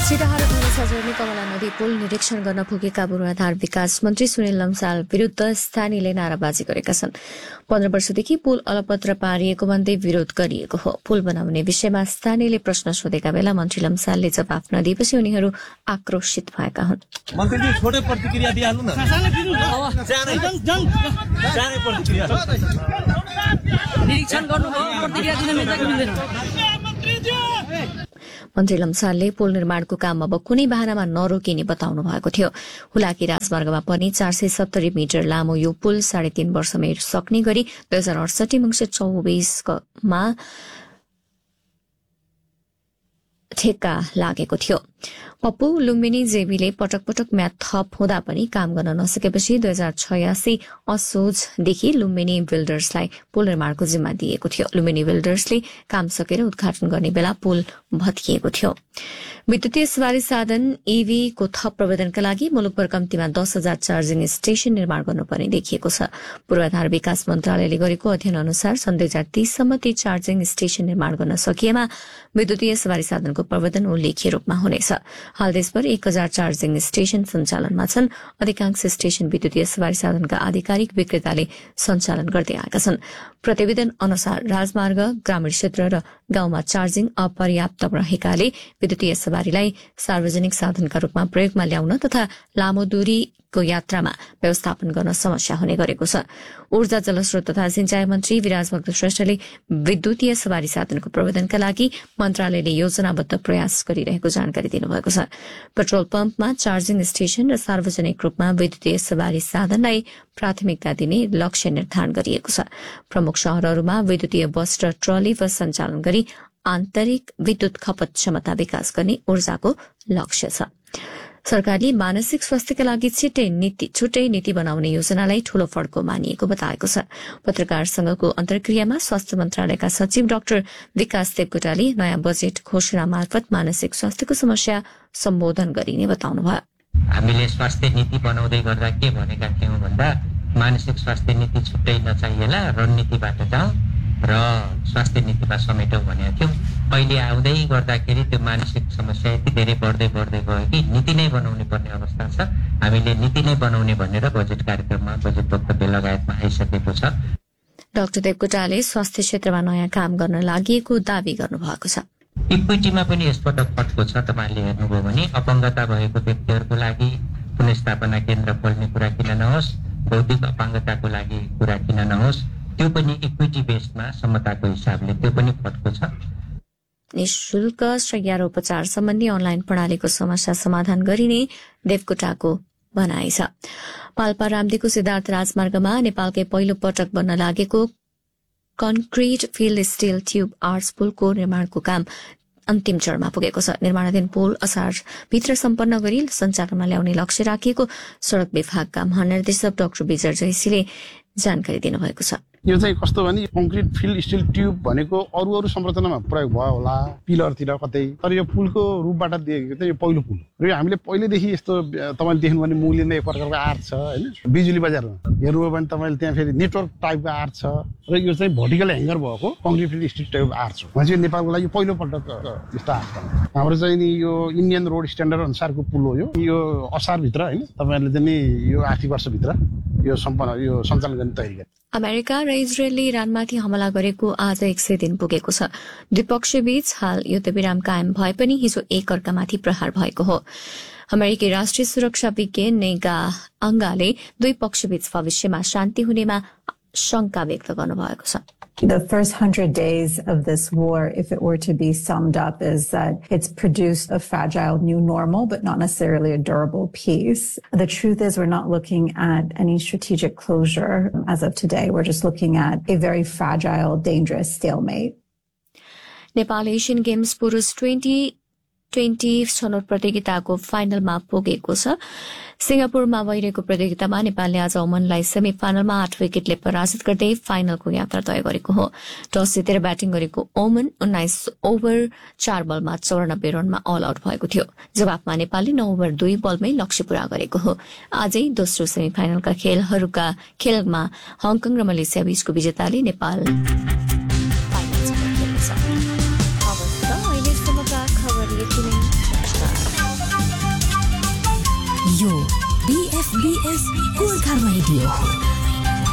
सिराहा र धनुषा जोड्ने कमला नदी पुल निरीक्षण गर्न पुगेका पूर्वाधार विकास मन्त्री सुनिल लम्साल विरूद्ध स्थानीयले नाराबाजी गरेका छन्। 15 वर्षदेखि पुल अलपत्र पारिएको भन्दै विरोध गरिएको हो। पुल बनाउने विषयमा स्थानीयले प्रश्न सोधेका बेला मन्त्री लम्सालले जवाफ नदिएपछि उनीहरू आक्रोशित भएका हुन्। मन्त्रीजी छोटै प्रतिक्रिया दिइहाल्नु न। निरीक्षण गर्नुभयो, प्रतिक्रिया दिन मिल्दैन। मन्त्री लम्सालले पुल निर्माणको काम अब कुनै बहानामा नरोकिने बताउनु भएको थियो। हुलाकी राजमार्गमा पनि 470 मिटर लामो यो पुल 3.5 वर्षमै सक्ने गरी 2068 मङ्सिर 24मा ठेक्का लागेको थियो। पप्पू लुम्बिनी जेबीले पटक पटक म्याद थप हुँदा पनि काम गर्न नसकेपछि 2086 असोजदेखि लुम्बिनी बिल्डर्सलाई पुल निर्माणको जिम्मा दिएको थियो। लुम्बिनी बिल्डर्सले काम सकेर उद्घाटन गर्ने बेला पुल भत्किएको थियो। विद्युतीय सवारी साधन ईवी को थप प्रवर्धनका लागि मुलुकभर कम्तीमा 10,000 चार्जिङ स्टेशन निर्माण गर्नुपर्ने देखिएको छ। पूर्वाधार विकास मन्त्रालयले गरेको अध्ययन अनुसार सन् 2030 सम्म ती चार्जिङ स्टेशन निर्माण गर्न सकिएमा विद्युतीय सवारी साधनको प्रवर्धन उल्लेख्य रूपमा हुनेछ। हाल देशभर 1,000 चार्जिङ स्टेशन सञ्चालनमा छन्। अधिकांश स्टेशन विद्युतीय सवारी साधनका आधिकारिक विक्रेताले सञ्चालन गर्दै आएका छन्। प्रतिवेदन अनुसार राजमार्ग, ग्रामीण क्षेत्र र गाउँमा चार्जिङ अपर्याप्त रहेकाले विद्युतीय सवारीलाई सार्वजनिक साधनका रूपमा प्रयोगमा ल्याउन तथा लामो दूरीको यात्रामा व्यवस्थापन गर्न समस्या हुने गरेको छ। ऊर्जा, जलस्रोत तथा सिंचाई मन्त्री विराजभक्त श्रेष्ठले विद्युतीय सवारी साधनको प्रवर्धनका लागि मन्त्रालयले योजनाबद्ध प्रयास गरिरहेको जानकारी दिनुभएको छ। पेट्रोल पम्पमा चार्जिङ स्टेशन र सार्वजनिक रूपमा विद्युतीय सवारी साधनलाई प्राथमिकता दिने लक्ष्य निर्धारण गरिएको छ। प्रमुख शहरहरूमा विद्युतीय बस र ट्रली बस सञ्चालन गरी आन्तरिक विद्युत खपत क्षमता विकास गर्ने ऊर्जाको लक्ष्य छ। सरकारले मानसिक स्वास्थ्यका लागि छुट्टै नीति बनाउने योजनालाई ठूलो फड्को मानिएको बताएको छ। पत्रकार संघको अन्तर्क्रियामा स्वास्थ्य मन्त्रालयका सचिव डाक्टर विकास देवकोटाले नयाँ बजेट घोषणा मार्फत मानसिक स्वास्थ्यको समस्या सम्बोधन गरिने बताउनुभयो। हामीले स्वास्थ्य नीति बनाउँदै गर्दा के भनेका थियौं भन्दा मानसिक स्वास्थ्य नीति छुट्टै नचाहिएला, रणनीतिबाट जाउँ र स्वास्थ्य नीतिमा समेटौँ भनेका थियौं। अहिले आउँदै गर्दाखेरि त्यो मानसिक समस्या यति धेरै बढ्दै गयो कि नीति नै बनाउनु पर्ने अवस्था छ। हामीले नीति नै बनाउने भनेर बजेट कार्यक्रममा, बजेट वक्तव्य लगायतमा आइसकेको छ। डाक्टर देवकोटाले स्वास्थ्य क्षेत्रमा नयाँ काम गर्न लागि दावी गर्नुभएको छ। इक्विटीमा पनि यसपटक फटको छ। तपाईँले हेर्नुभयो भने अपङ्गता भएको व्यक्तिहरूको लागि पुनर्स्थापना केन्द्र खोल्ने कुरा किन नहोस्, बौद्धिक अपाङ्गताको लागि कुरा किन नहोस्, त्यो पनि इक्विटी बेस्डमा समताको हिसाबले त्यो पनि फटको छ। निःशुल्क शय्या उपचार सम्बन्धी अनलाइन प्रणालीको समस्या समाधान गरिने देवकोटाको भनाइ छ। पाल्पा रामदीको सिद्धार्थ राजमार्गमा नेपालकै पहिलो पटक बन्न लागेको concrete field still tube arch पुलको निर्माणको काम अन्तिम चरणमा पुगेको छ। निर्माणाधीन पुल असारभित्र सम्पन्न गरी सञ्चालनमा ल्याउने लक्ष्य राखिएको सड़क विभागका महानिर्देशक डाक्टर विजय जयसीले जानकारी दिनुभएको छ। यो चाहिँ कस्तो भने कङ्क्रिट फिल्ड स्टिल ट्युब भनेको अरू संरचनामा प्रयोग भयो होला, पिलरतिर कतै, तर यो पुलको रूपबाट दिएको चाहिँ यो पहिलो पुल र हामीले पहिलेदेखि यस्तो तपाईँले देख्नु भने मूल्य एक प्रकारको आर्च छ होइन। बिजुली बजारमा हेर्नुभयो भने तपाईँले त्यहाँ फेरि नेटवर्क टाइपको आर्च छ र यो चाहिँ भर्टिकल ह्याङ्गर भएको concrete field still tube arch हो। भनेपछि नेपालको लागि पहिलो पटक यस्तो आर्च छ। हाम्रो चाहिँ नि यो इन्डियन रोड स्ट्यान्डर्ड अनुसारको पुल हो। यो असारभित्र होइन तपाईँहरूले चाहिँ नि यो आर्थिक वर्षभित्र यो सञ्चालन गर्ने तयारी गरे। अमेरिका र इजरायलले इरानमाथि हमला गरेको आज 100 दिन पुगेको छ। द्विपक्षीय बीच हाल युद्धविराम कायम भए पनि हिजो एक अर्कामाथि प्रहार भएको हो। अमेरिकी राष्ट्रिय सुरक्षा विज्ञ नेगा अंगाले दुई पक्षबीच भविष्यमा शान्ति हुनेमा शंका व्यक्त गर्नुभएको छ। The first 100 days of this war, if it were to be summed up, is that it's produced a fragile new normal, but not necessarily a durable peace. The truth is we're not looking at any strategic closure as of today. We're just looking at a very fragile, dangerous stalemate. Nepal Asian games पुरुष 2020 छनौट प्रतियोगिताको फाइनलमा पुगेको छ। सिंगापुरमा भइरहेको प्रतियोगितामा नेपालले आज ओमनलाई सेमी फाइनलमा 8 विकेटले पराजित गर्दै फाइनलको यात्रा तय गरेको हो। टस जितेर ब्याटिङ गरेको ओमन 19 ओभर 4 बलमा 94 रनमा अल आउट भएको थियो। जवाफमा नेपालले 9 ओभर 2 बलमै लक्ष्य पूरा गरेको हो। आजै दोस्रो सेमी फाइनलका खेलमा हङकङ र मलेसिया बीचको विजेताले नेपाल फाइनलमा खेल्नेछ। अहिलेसम्मका खबर यति नै। BFBS गोर्खा रेडियो हो।